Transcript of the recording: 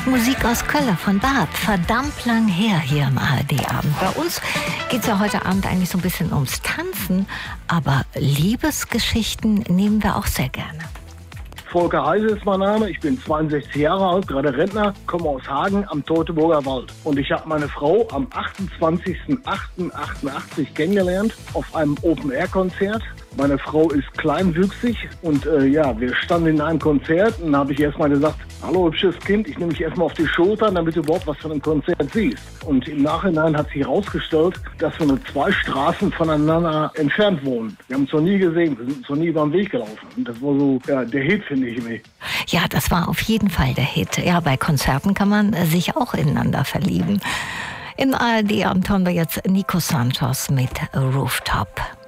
Musik aus Köln von Bart, verdammt lang her hier im ARD-Abend. Bei uns geht es ja heute Abend eigentlich so ein bisschen ums Tanzen, aber Liebesgeschichten nehmen wir auch sehr gerne. Volker Heise ist mein Name, ich bin 62 Jahre alt, gerade Rentner, komme aus Hagen am Teutoburger Wald. Und ich habe meine Frau am 28.08.88 kennengelernt auf einem Open-Air-Konzert. Meine Frau ist kleinwüchsig und wir standen in einem Konzert und dann habe ich erstmal gesagt, hallo hübsches Kind, ich nehme dich erstmal auf die Schultern, damit du überhaupt was von dem Konzert siehst. Und im Nachhinein hat sich herausgestellt, dass wir nur 2 Straßen voneinander entfernt wohnen. Wir haben uns noch nie gesehen, wir sind uns noch nie über den Weg gelaufen. Und das war so der Hit, finde ich mir. Ja, das war auf jeden Fall der Hit. Ja, bei Konzerten kann man sich auch ineinander verlieben. Im ARD-Abend hören wir jetzt Nico Santos mit Rooftop.